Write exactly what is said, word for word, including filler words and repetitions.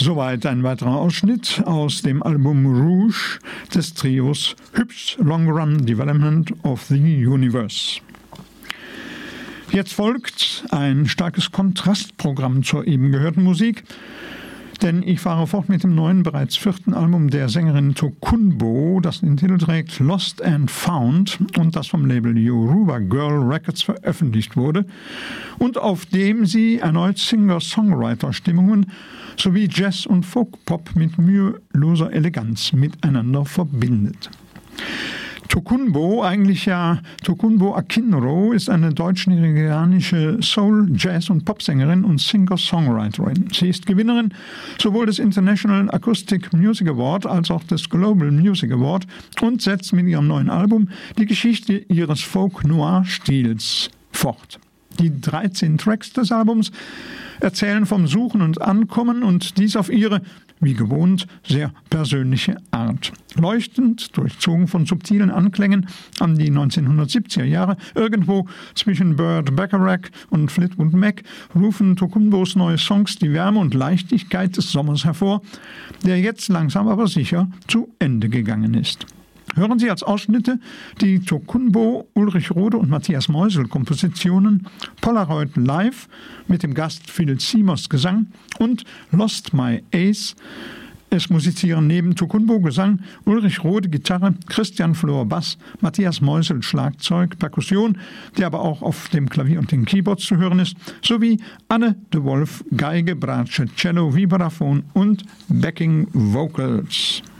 Soweit ein weiterer Ausschnitt aus dem Album Rouge des Trios Hübsch Long Run Development of the Universe. Jetzt folgt ein starkes Kontrastprogramm zur eben gehörten Musik, denn ich fahre fort mit dem neuen, bereits vierten Album der Sängerin Tokunboh, das den Titel trägt Lost and Found und das vom Label Yoruba Girl Records veröffentlicht wurde und auf dem sie erneut Singer-Songwriter-Stimmungen sowie Jazz und Folk-Pop mit müheloser Eleganz miteinander verbindet. Tokunboh, eigentlich ja Tokunboh Akinro, ist eine deutsch-nigerianische Soul-, Jazz- und Popsängerin und Singer-Songwriterin. Sie ist Gewinnerin sowohl des International Acoustic Music Award als auch des Global Music Award und setzt mit ihrem neuen Album die Geschichte ihres Folk-Noir-Stils fort. Die dreizehn Tracks des Albums erzählen vom Suchen und Ankommen und dies auf ihre, wie gewohnt, sehr persönliche Art. Leuchtend, durchzogen von subtilen Anklängen an die neunzehnhundertsiebziger Jahre, irgendwo zwischen Burt Bacharach und Fleetwood Mac, rufen Tokunbohs neue Songs die Wärme und Leichtigkeit des Sommers hervor, der jetzt langsam aber sicher zu Ende gegangen ist. Hören Sie als Ausschnitte die Tokunboh, Ulrich Rode und Matthias Meusel Kompositionen Polaroid Live mit dem Gast Phil Siemers Gesang und Lost My Ace. Es musizieren neben Tokunboh Gesang, Ulrich Rode Gitarre, Christian Flor Bass, Matthias Meusel Schlagzeug, Perkussion, der aber auch auf dem Klavier und den Keyboards zu hören ist, sowie Anne de Wolf Geige, Bratsche, Cello, Vibraphon und Backing Vocals.